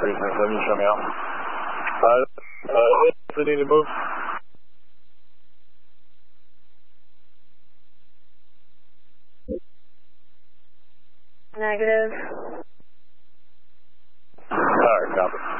377, you show me out. If we need to move. Negative. Alright, copy.